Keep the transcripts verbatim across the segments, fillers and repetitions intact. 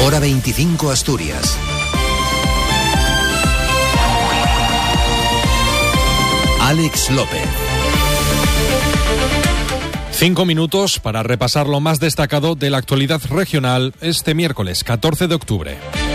Hora veinticinco Asturias. Alex López. Cinco minutos para repasar lo más destacado de la actualidad regional este miércoles catorce de octubre.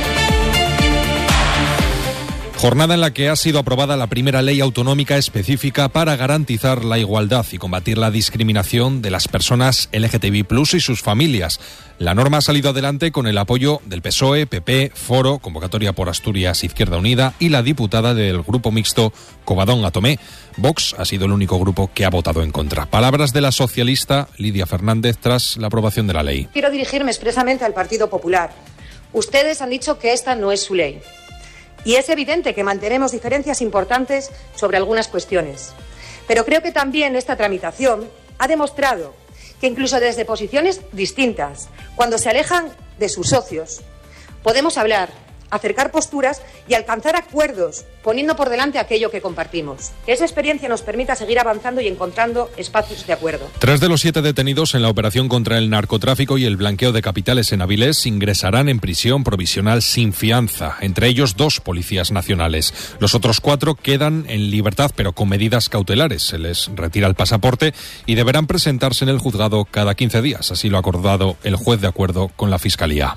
Jornada en la que ha sido aprobada la primera ley autonómica específica para garantizar la igualdad y combatir la discriminación de las personas L G T B plus y sus familias. La norma ha salido adelante con el apoyo del P S O E, P P, Foro, Convocatoria por Asturias, Izquierda Unida y la diputada del grupo mixto Covadonga Tomé. Vox ha sido el único grupo que ha votado en contra. Palabras de la socialista Lidia Fernández tras la aprobación de la ley. Quiero dirigirme expresamente al Partido Popular. Ustedes han dicho que esta no es su ley. Y es evidente que mantenemos diferencias importantes sobre algunas cuestiones. Pero creo que también esta tramitación ha demostrado que incluso desde posiciones distintas, cuando se alejan de sus socios, podemos hablar, acercar posturas y alcanzar acuerdos, poniendo por delante aquello que compartimos. Que esa experiencia nos permita seguir avanzando y encontrando espacios de acuerdo. Tres de los siete detenidos en la operación contra el narcotráfico y el blanqueo de capitales en Avilés ingresarán en prisión provisional sin fianza, entre ellos dos policías nacionales. Los otros cuatro quedan en libertad, pero con medidas cautelares. Se les retira el pasaporte y deberán presentarse en el juzgado cada quince días. Así lo ha acordado el juez de acuerdo con la Fiscalía.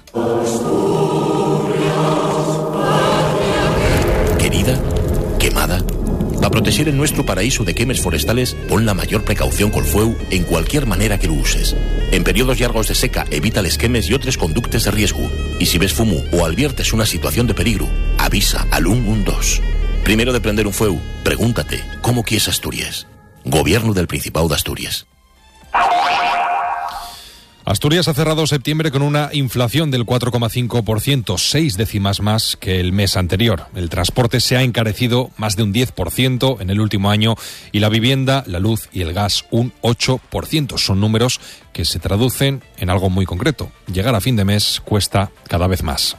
Querida, quemada. Para proteger el nuestro paraíso de quemes forestales, pon la mayor precaución col fueu en cualquier manera que lo uses. En periodos llargos de seca, evita les quemes y otros conductes de riesgo. Y si ves fumo o adviertes una situación de peligro, avisa al ciento doce. Primero de prender un fueu, pregúntate, ¿cómo quieres Asturias? Gobierno del Principado de Asturias. Asturias ha cerrado septiembre con una inflación del cuatro coma cinco por ciento, seis décimas más que el mes anterior. El transporte se ha encarecido más de un diez por ciento en el último año y la vivienda, la luz y el gas un ocho por ciento. Son números que se traducen en algo muy concreto. Llegar a fin de mes cuesta cada vez más.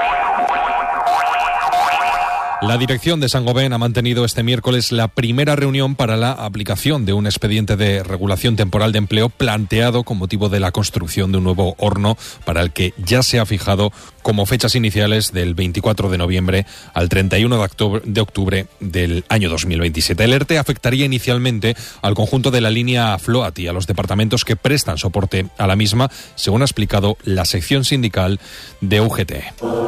La dirección de Saint-Gobain ha mantenido este miércoles la primera reunión para la aplicación de un expediente de regulación temporal de empleo planteado con motivo de la construcción de un nuevo horno para el que ya se ha fijado como fechas iniciales del veinticuatro de noviembre al treinta y uno de octubre del año dos mil veintisiete. El ERTE afectaría inicialmente al conjunto de la línea Float y a los departamentos que prestan soporte a la misma, según ha explicado la sección sindical de U G T.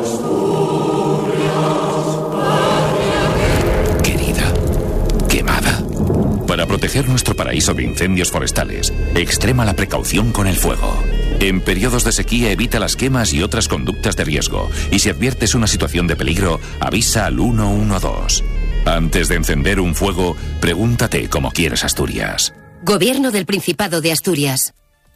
Para proteger nuestro paraíso de incendios forestales, extrema la precaución con el fuego. En periodos de sequía evita las quemas y otras conductas de riesgo. Y si adviertes una situación de peligro, avisa al ciento doce. Antes de encender un fuego, pregúntate cómo quieres Asturias. Gobierno del Principado de Asturias.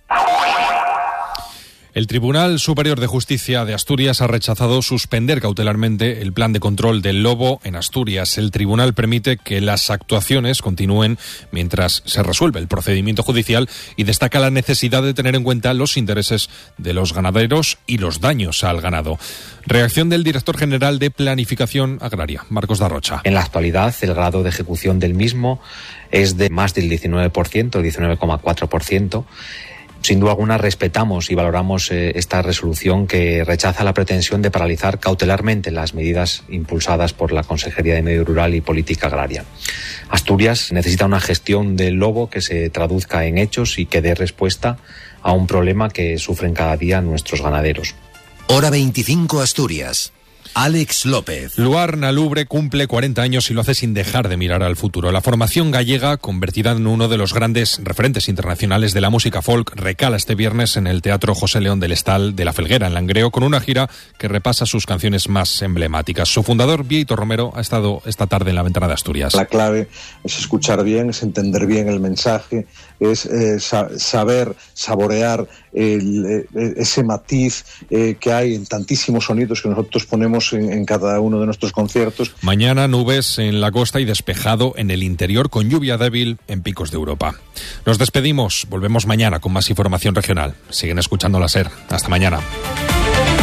El Tribunal Superior de Justicia de Asturias ha rechazado suspender cautelarmente el plan de control del lobo en Asturias. El tribunal permite que las actuaciones continúen mientras se resuelve el procedimiento judicial y destaca la necesidad de tener en cuenta los intereses de los ganaderos y los daños al ganado. Reacción del director general de Planificación Agraria, Marcos Darrocha. En la actualidad, el grado de ejecución del mismo es de más del diecinueve por ciento, diecinueve coma cuatro por ciento. Sin duda alguna respetamos y valoramos eh, esta resolución que rechaza la pretensión de paralizar cautelarmente las medidas impulsadas por la Consejería de Medio Rural y Política Agraria. Asturias necesita una gestión del lobo que se traduzca en hechos y que dé respuesta a un problema que sufren cada día nuestros ganaderos. Hora veinticinco Asturias. Alex López. Luar na Lubre cumple cuarenta años y lo hace sin dejar de mirar al futuro. La formación gallega, convertida en uno de los grandes referentes internacionales de la música folk, recala este viernes en el Teatro José León del Estal de la Felguera, en Langreo, con una gira que repasa sus canciones más emblemáticas. Su fundador, Vieito Romero, ha estado esta tarde en la Ventana de Asturias. La clave es escuchar bien, es entender bien el mensaje, es eh, sa- saber, saborear el, eh, ese matiz eh, que hay en tantísimos sonidos que nosotros ponemos En, en cada uno de nuestros conciertos. Mañana nubes en la costa y despejado en el interior con lluvia débil en picos de Europa. Nos despedimos, volvemos mañana con más información regional. Siguen escuchando la SER. Hasta mañana.